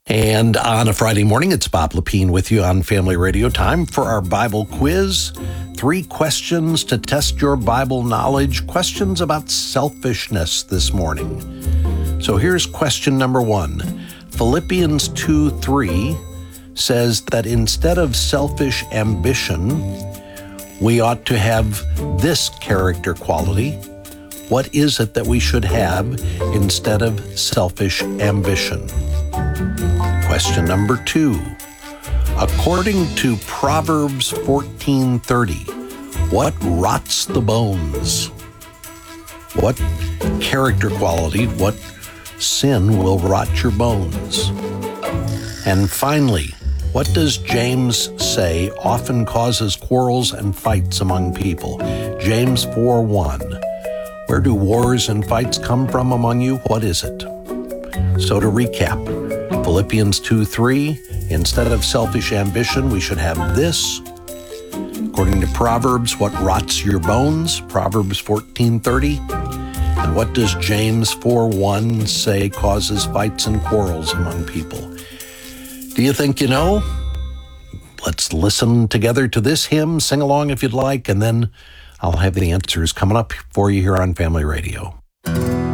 And on a Friday morning, it's Bob Lepine with you on Family Radio. Time for our Bible quiz. 3 questions to test your Bible knowledge. Questions about selfishness this morning. So here's question number 1. Philippians 2:3 says that instead of selfish ambition, we ought to have this character quality. What is it that we should have instead of selfish ambition? Question number 2. According to Proverbs 14:30, what rots the bones? What character quality, what sin will rot your bones? And finally, what does James say often causes quarrels and fights among people? James 4:1. Where do wars and fights come from among you? What is it? So to recap, Philippians 2:3, instead of selfish ambition, we should have this. According to Proverbs, what rots your bones? Proverbs 14:30. And what does James 4:1 say causes fights and quarrels among people? Do you think you know? Let's listen together to this hymn, sing along if you'd like, and then I'll have the answers coming up for you here on Family Radio.